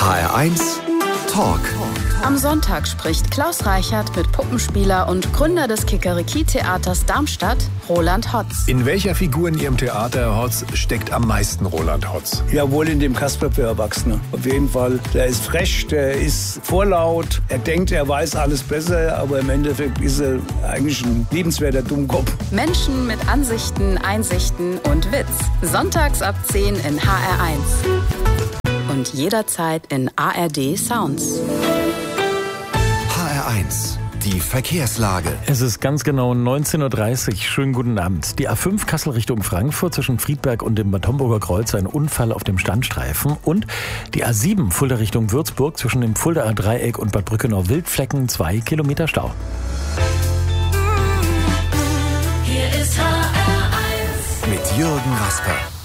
HR1 Talk. Am Sonntag spricht Klaus Reichert mit Puppenspieler und Gründer des Kikeriki-Theaters Darmstadt, Roland Hotz. In welcher Figur in Ihrem Theater, Herr Hotz, steckt am meisten Roland Hotz? Ja, wohl in dem Kasper für Erwachsene. Auf jeden Fall. Der ist frech, der ist vorlaut. Er denkt, er weiß alles besser, aber im Endeffekt ist er eigentlich ein liebenswerter Dummkopf. Menschen mit Ansichten, Einsichten und Witz. Sonntags ab 10 in HR1. Und jederzeit in ARD Sounds. HR1, die Verkehrslage. Es ist ganz genau 19.30 Uhr. Schönen guten Abend. Die A5 Kassel Richtung Frankfurt zwischen Friedberg und dem Bad Homburger Kreuz, ein Unfall auf dem Standstreifen. Und die A7 Fulda Richtung Würzburg zwischen dem Fuldaer Dreieck und Bad Brückenau-Wildflecken, 2 Kilometer Stau. Hier ist HR1 Mit Jürgen Rasper.